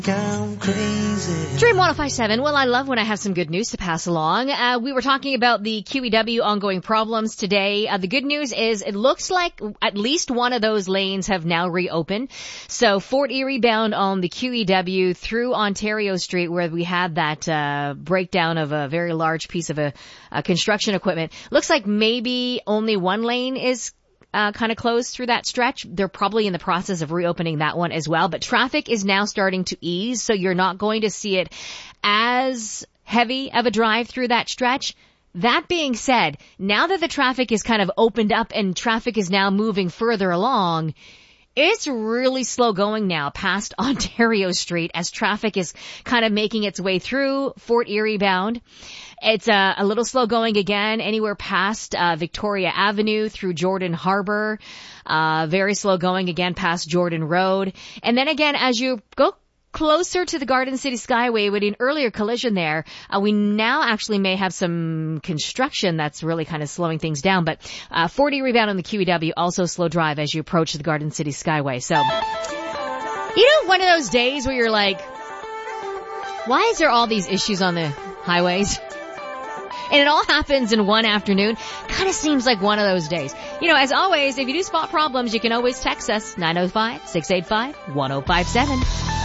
I'm crazy. Dream 105.7. Well, I love when I have some good news to pass along. We were talking about the QEW ongoing problems today. The good news is it looks like at least one of those lanes have now reopened. So Fort Erie bound on the QEW through Ontario Street, where we had that breakdown of a very large piece of construction equipment. Looks like maybe only one lane is kind of closed through that stretch. They're probably in the process of reopening that one as well. But traffic is now starting to ease, so you're not going to see it as heavy of a drive through that stretch. That being said, now that the traffic is kind of opened up and traffic is now moving further along, it's really slow going now past Ontario Street as traffic is kind of making its way through Fort Erie bound. It's a little slow going again anywhere past Victoria Avenue through Jordan Harbor. Very slow going again past Jordan Road. And then again, as you go closer to the Garden City Skyway with an earlier collision there, we now actually may have some construction that's really kind of slowing things down. But 40 rebound on the QEW, also slow drive as you approach the Garden City Skyway. So, one of those days where you're like, why is there all these issues on the highways? And it all happens in one afternoon. Kind of seems like one of those days. As always, if you do spot problems, you can always text us 905-685-1057.